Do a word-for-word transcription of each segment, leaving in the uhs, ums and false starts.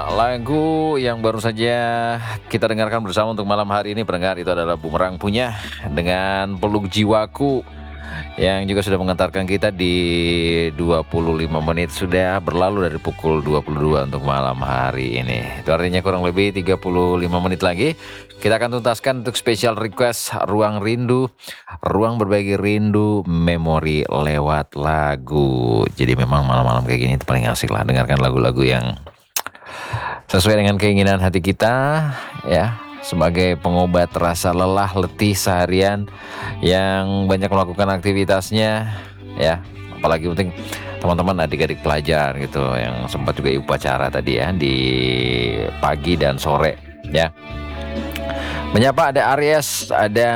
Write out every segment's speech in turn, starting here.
lagu yang baru saja kita dengarkan bersama untuk malam hari ini pendengar, itu adalah Bumerang Punya dengan Peluk Jiwaku, yang juga sudah mengantarkan kita di dua puluh lima menit sudah berlalu dari pukul dua puluh dua untuk malam hari ini. Itu artinya kurang lebih tiga puluh lima menit lagi kita akan tuntaskan untuk special request Ruang Rindu, ruang berbagi rindu, memori lewat lagu. Jadi memang malam-malam kayak gini itu paling asik lah dengarkan lagu-lagu yang sesuai dengan keinginan hati kita, ya, sebagai pengobat rasa lelah letih seharian yang banyak melakukan aktivitasnya, ya, apalagi penting teman-teman adik-adik pelajar gitu yang sempat juga upacara tadi ya di pagi dan sore, ya. Menyapa ada Aries, ada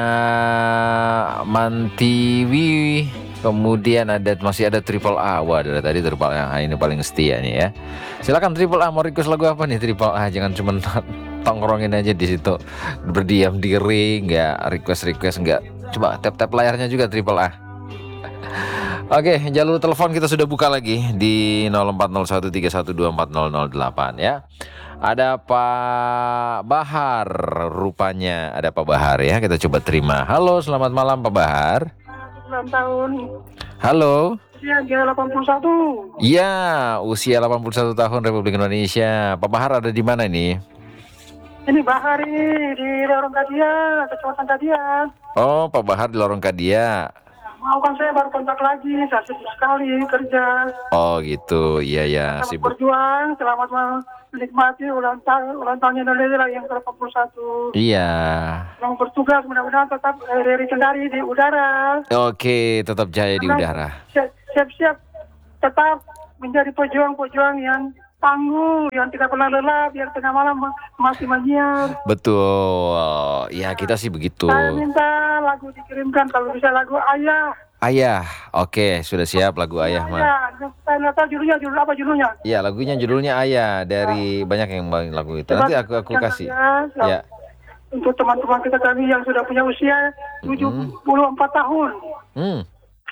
Mantiwi, kemudian ada masih ada Triple A. Wah, dari tadi Triple A ini paling setia nih ya. Silakan Triple A, mau request lagu apa nih Triple A? Jangan cuma tongkrongin aja di situ, berdiam diri, nggak request-request, nggak. Coba tap-tap layarnya juga Triple A. Oke, jalur telepon kita sudah buka lagi di nol empat nol satu tiga satu dua empat nol nol delapan ya. Ada Pak Bahar, rupanya ada Pak Bahar ya. Kita coba terima. Halo, selamat malam Pak Bahar. enam tahun. Halo. Usia delapan puluh satu. Iya, usia delapan puluh satu tahun, Republik Indonesia. Pak Bahar ada di mana ini? Ini Bahar ini di Lorong Kadia, Kecamatan Kadia. Oh, Pak Bahar di Lorong Kadia. Mau kan saya baru kontak lagi, saya sibuk sekali kerja. Oh gitu, iya ya, Selamat sibuk. berjuang, selamat menikmati ulang tahun ulang tahunnya Indonesia yang ke delapan puluh satu. Iya. Selamat bertugas, mudah-mudahan tetap R R I Kendari di udara. Oke, tetap jaya di udara. Siap-siap tetap menjadi pejuang-pejuang yang tangguh, yang tidak pernah lelah, biar tengah malam masih menyiar. Betul, ya kita sih begitu. Saya minta lagu dikirimkan, kalau bisa lagu Ayah. Ayah, oke, sudah siap lagu Ayah, Mas. Ayah, saya nggak tahu judulnya, judul apa judulnya? Iya, lagunya judulnya Ayah, dari banyak yang main lagu itu. Nanti aku aku kasih. Ya. Untuk teman-teman kita kami yang sudah punya usia tujuh puluh empat tahun. Hmm.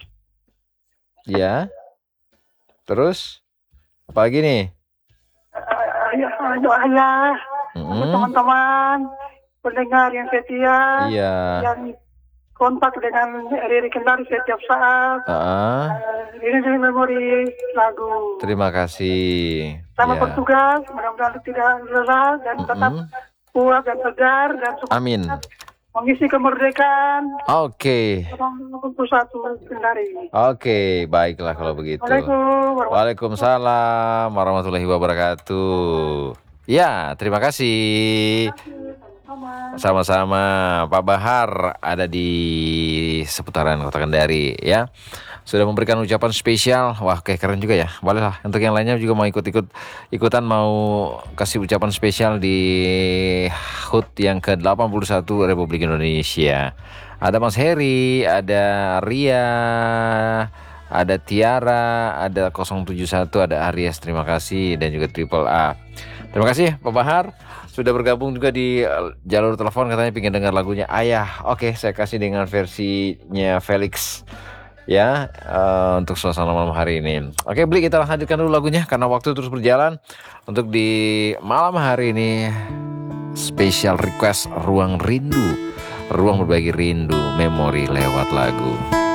Ya. Terus apa lagi nih? Ayah, ayah, Mm-mm. teman-teman pendengar yang setia, Iya. yang kontak dengan R R I Kendari setiap saat. Uh-uh. Uh, ini dari memori lagu. Terima kasih. Selamat Ya. bertugas, mudah-mudahan tidak lelah dan Mm-mm. tetap kuat dan tegar dan Amin. mengisi kemerdekaan. Oke. delapan puluh satu Kendari. Oke, baiklah kalau begitu. Waalaikumsalam. Waalaikumsalam warahmatullahi wabarakatuh. Ya, terima kasih. Sama-sama. Pak Bahar ada di seputaran Kota Kendari ya. Sudah memberikan ucapan spesial. Wah, kayak keren juga ya. Boleh lah untuk yang lainnya juga mau ikut-ikut ikutan mau kasih ucapan spesial di H U T yang ke delapan puluh satu Republik Indonesia. Ada Mas Heri, ada Ria, ada Tiara, ada nol tujuh satu, ada Aries, terima kasih, dan juga Triple A. Terima kasih Pak Bahar sudah bergabung juga di jalur telepon, katanya pengen dengar lagunya Ayah. Oke, saya kasih dengan versinya Felix ya, uh, untuk suasana malam hari ini. Oke, Bli, kita lanjutkan dulu lagunya karena waktu terus berjalan. Untuk di malam hari ini special request Ruang Rindu, ruang berbagi rindu, memori lewat lagu.